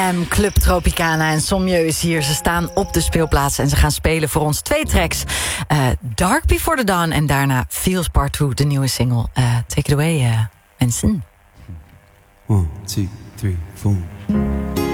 CFM, Club Tropicana en Sommieu is hier. Ze staan op de speelplaats en ze gaan spelen voor ons 2 tracks. Dark Before the Dawn en daarna Feels Part 2, de nieuwe single. Take it away, mensen. 1, 2, 3, 4.